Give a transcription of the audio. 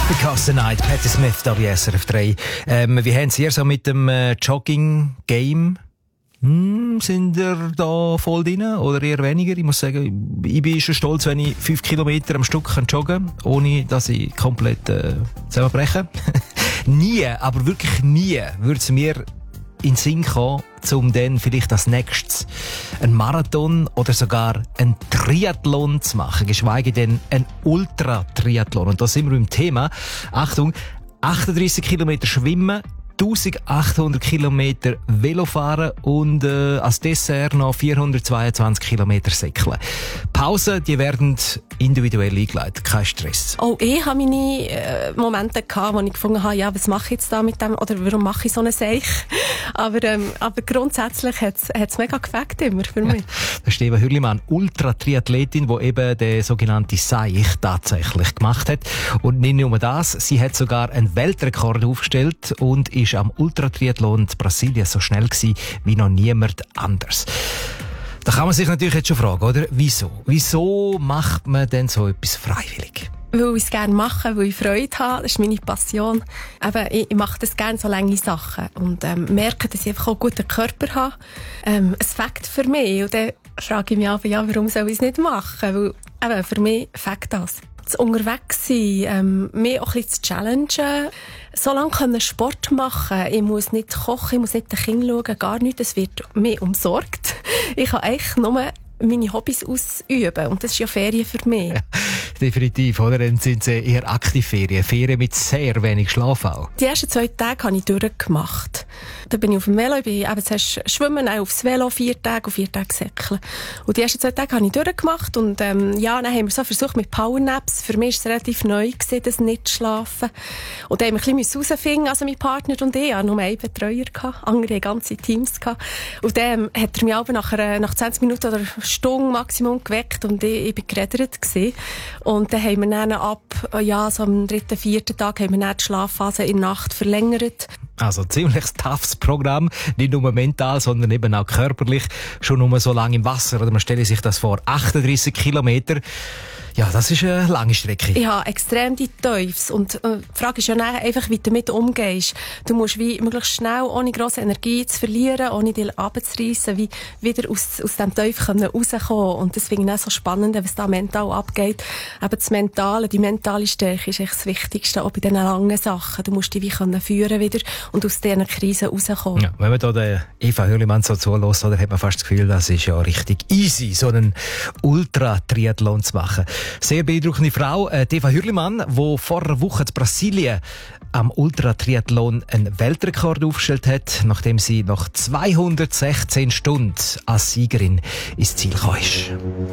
Because the Night, Patti Smith, da bei SRF 3. Wie haben Sie so mit dem Jogging-Game? Sind ihr da voll drin oder eher weniger? Ich muss sagen, ich bin schon stolz, wenn ich 5 Kilometer am Stück joggen kann, ohne dass ich komplett zusammenbreche. Nie, aber wirklich nie würde es mir in den Sinn kommen, um dann vielleicht als nächstes einen Marathon oder sogar einen Triathlon zu machen, geschweige denn einen Ultra-Triathlon. Und da sind wir beim Thema. Achtung, 38 Kilometer schwimmen, 1800 Kilometer Velofahren und als Dessert noch 422 Kilometer säckeln. Pausen, die werden individuell eingeleitet, kein Stress. Auch ich hatte meine Momente gehabt, wo ich gefunden habe, ja, was mache ich jetzt da mit dem, oder warum mache ich so eine Seich? Aber grundsätzlich hat es mega gefällt immer für mich. Da ist Eva Hürlimann, Ultra-Triathletin, die eben den sogenannten Seich tatsächlich gemacht hat. Und nicht nur das, sie hat sogar einen Weltrekord aufgestellt und ist am Ultra-Triathlon in Brasilien so schnell gewesen wie noch niemand anders. Da kann man sich natürlich jetzt schon fragen, oder? Wieso? Wieso macht man denn so etwas freiwillig? Weil ich es gerne mache, weil ich Freude habe. Das ist meine Passion. Eben, ich mache das gerne so lange Sachen. Und merke, dass ich einfach auch einen guten Körper habe. Es fängt für mich. Und dann frage ich mich aber, ja, warum soll ich es nicht machen? Weil eben, für mich fängt das. Das Unterwegssein, mich auch ein bisschen zu challengen. So lange können Sport machen. Ich muss nicht kochen, ich muss nicht den Kindern schauen, gar nichts. Es wird mir umsorgt. Ich kann eigentlich nur meine Hobbys ausüben. Und das ist ja Ferien für mich. Ja, definitiv, oder? Dann sind sie eher Aktivferien. Ferien mit sehr wenig Schlaf auch. Die ersten 2 Tage habe ich durchgemacht. Da bin ich auf dem Velo, ich bin eben zuerst schwimmen, dann aufs Velo 4 Tage und 4 Tage säckeln. Und die ersten 2 Tage habe ich durchgemacht und ja, dann haben wir so versucht mit Powernaps. Für mich war es relativ neu gewesen, das nicht zu schlafen. Und dann haben wir ein bisschen herausfinden, also mein Partner und ich, nur einen Betreuer gehabt, andere ganze Teams gehabt. Und dann hat er mich aber nach 20 Minuten oder Stunde Maximum geweckt und ich bin geredet gewesen. Und dann haben wir dann so am 3., 4. Tag haben wir dann die Schlafphase in der Nacht verlängert. Also ziemlich toughes Programm, nicht nur mental, sondern eben auch körperlich, schon nur so lange im Wasser. Oder man stelle sich das vor, 38 Kilometer. Ja, das ist eine lange Strecke. Ja, extrem die Tiefs. Und die Frage ist ja einfach, wie du damit umgehst. Du musst wie möglichst schnell, ohne grosse Energie zu verlieren, ohne dich runterzureissen, wie wieder aus dem Tief rauskommen. Und das finde ich auch so spannend, was da mental abgeht. Eben das Mentale, die mentale Stärke ist echt das Wichtigste, auch bei diesen langen Sachen. Du musst dich wie führen wieder und aus diesen Krisen rauskommen. Ja, wenn man da den Eva Hürlimann so zuhört, oder hat man fast das Gefühl, das ist ja richtig easy, so einen Ultra-Triathlon zu machen. Sehr beeindruckende Frau, Eva Hürlimann, die vor einer Woche in Brasilien am Ultra-Triathlon einen Weltrekord aufgestellt hat, nachdem sie nach 216 Stunden als Siegerin ins Ziel gekommen ist.